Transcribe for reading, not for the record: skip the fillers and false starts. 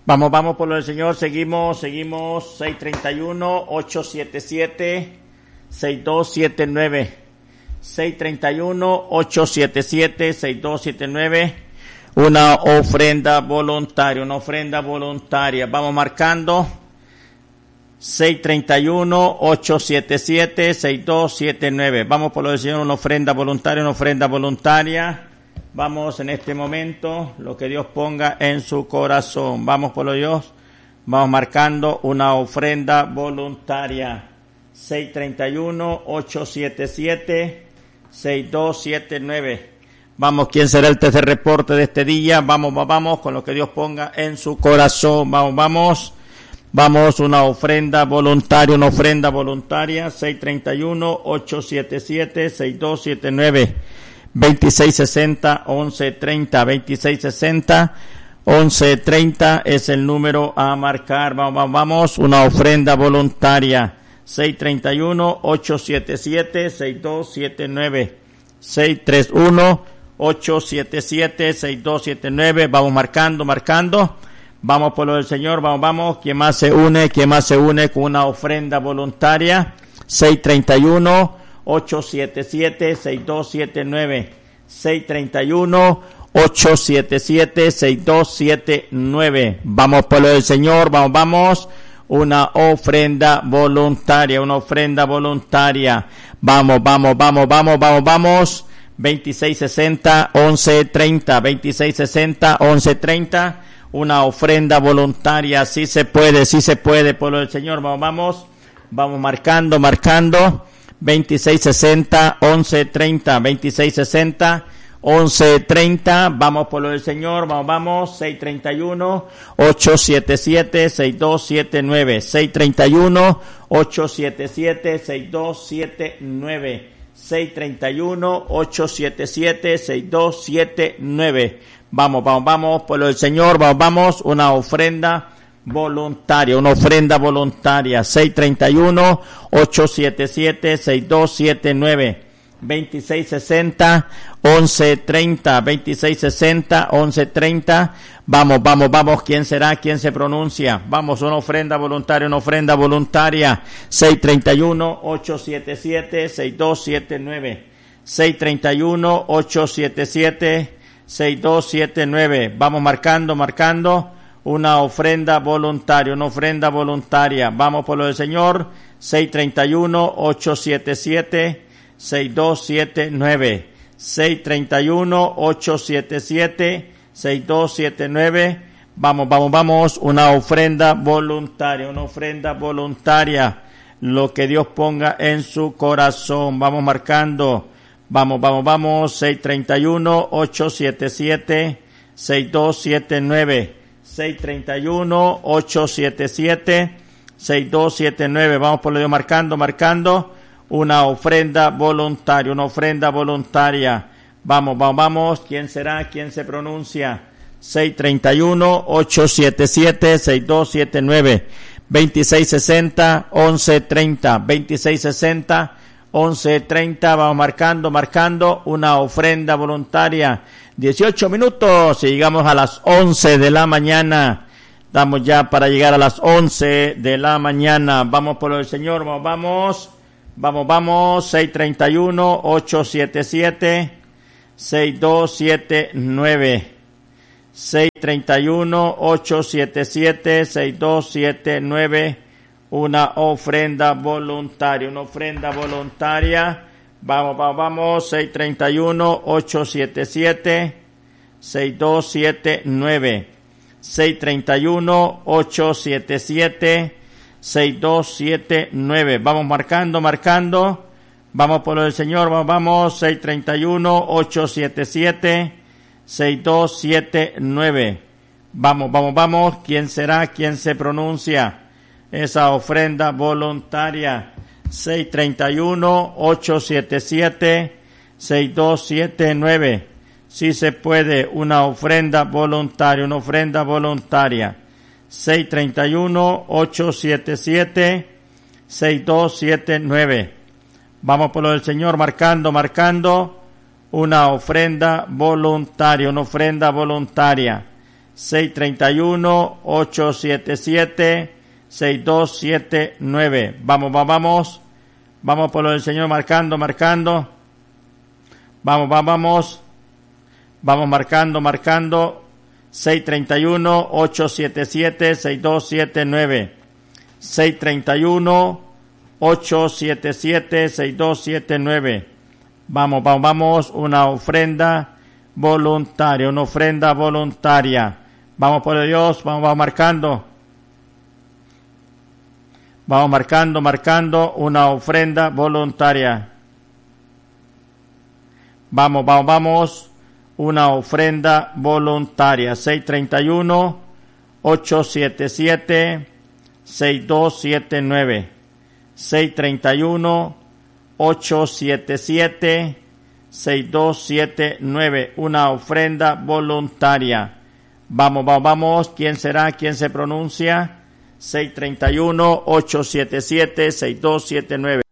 Vamos por lo del Señor, seguimos, 631-877-6279, 631-877-6279, una ofrenda voluntaria, vamos marcando, 631-877-6279, vamos por lo del Señor, una ofrenda voluntaria, vamos en este momento, lo que Dios ponga en su corazón. Vamos por lo Dios. Vamos marcando una ofrenda voluntaria. 631-877-6279. Vamos, ¿quién será el tercer reporte de este día? Vamos con lo que Dios ponga en su corazón. Vamos, una ofrenda voluntaria. 631-877-6279. 2660-1130, 2660-1130 es el número a marcar. Vamos, una ofrenda voluntaria. 631-877-6279, 631-877-6279. Vamos marcando. Vamos por lo del Señor. Vamos. ¿Quién más se une con una ofrenda voluntaria? 631-877-6279, 631-877-6279. Vamos por lo del Señor, vamos, una ofrenda voluntaria. Vamos, 2660-1130, 2660-1130, una ofrenda voluntaria. Sí se puede, por lo del Señor, vamos marcando. 2660-1130, 2660-1130, vamos por lo del Señor, vamos, 631-877-6279, 631-877-6279, 631-877-6279, vamos por lo del Señor, vamos, una ofrenda voluntaria, 631-877-6279, 2660-1130, 2660-1130, vamos, ¿quién será? ¿Quién se pronuncia? Vamos, una ofrenda voluntaria, 631-877-6279, 631-877-6279, vamos marcando, una ofrenda voluntaria, vamos por lo del Señor, 631-877-6279, 631-877-6279, vamos, una ofrenda voluntaria, lo que Dios ponga en su corazón, vamos marcando, vamos, 631-877-6279, 631-877-6279, vamos por lo de marcando, una ofrenda voluntaria, vamos, ¿quién será? ¿Quién se pronuncia? 631-877-6279, 2660-1130, 2660-1130, vamos marcando, una ofrenda voluntaria, 18 minutos y llegamos a las 11 de la mañana. Estamos ya para llegar a las 11 de la mañana. Vamos por el Señor, vamos, 631-877-6279, 631-877-6279, una ofrenda voluntaria, vamos, 631-877-6279, 631-877-6279, vamos marcando, vamos por lo del Señor, vamos, 631-877-6279, vamos, ¿quién será? ¿Quién se pronuncia? Esa ofrenda voluntaria, 631-877-6279, si se puede, una ofrenda voluntaria, 631-877-6279, vamos por lo del Señor, marcando, una ofrenda voluntaria, 631-877-6279. Vamos. Vamos por lo del Señor marcando. Vamos marcando. 631-877-6279. 631-877-6279. Vamos, una ofrenda voluntaria. Vamos por Dios, vamos marcando. Vamos marcando una ofrenda voluntaria. Vamos, una ofrenda voluntaria. 631-877-6279. 631-877-6279. Una ofrenda voluntaria. Vamos. ¿Quién será? ¿Quién se pronuncia? 631-877-6279.